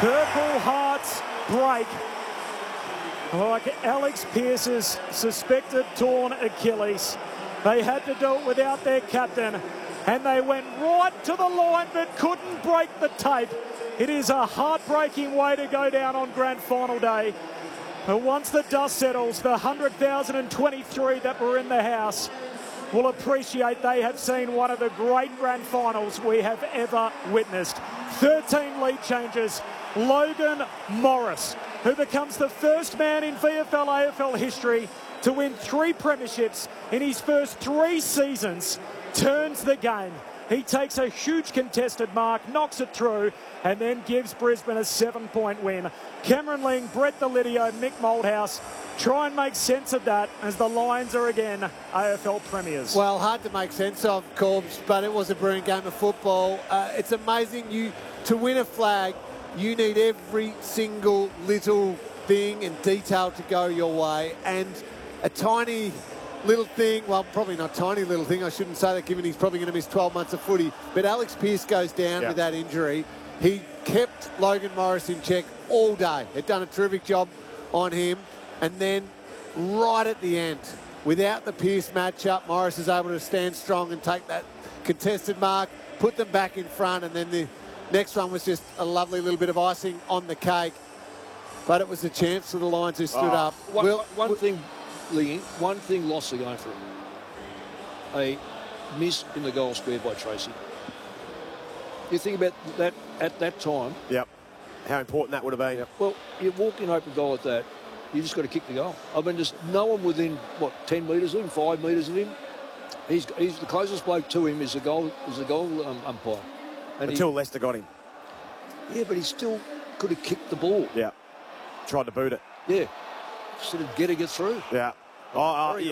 Purple Hearts break like Alex Pearce's suspected torn Achilles. They had to do it without their captain, and they went right to the line but couldn't break the tape. It is a heartbreaking way to go down on grand final day. But once the dust settles, the 100,023 that were in the house will appreciate they have seen one of the great grand finals we have ever witnessed. 13 lead changes. Logan Morris, who becomes the first man in VFL-AFL history to win 3 premierships in his first 3 seasons, turns the game. He takes a huge contested mark, knocks it through, and then gives Brisbane a 7-point win. Cameron Ling, Brett Delidio, Mick Malthouse try and make sense of that as the Lions are again AFL premiers. Well, hard to make sense of, Corbs, but it was a brilliant game of football. It's amazing. To win a flag, you need every single little thing and detail to go your way. And a tiny little thing, well, probably not tiny little thing, I shouldn't say that given he's probably going to miss 12 months of footy, but Alex Pearce goes down with that injury. He kept Logan Morris in check all day. He'd done a terrific job on him. And then right at the end, without the Pearce matchup, Morris is able to stand strong and take that contested mark, put them back in front, and then the next one was just a lovely little bit of icing on the cake. But it was a chance for the Lions who stood up. One thing, Lee, one thing lost the game for him. A miss in the goal square by Tracy. You think about that at that time. Yep. How important that would have been. Yep. Well, you walk in open goal like that, you just got to kick the goal. I mean, just no one within, 10 metres of him, 5 metres of him. He's the closest bloke to him is the goal umpire. And until Leicester got him. Yeah, but he still could have kicked the ball. Yeah. Tried to boot it. Yeah. Instead of getting it through. Yeah.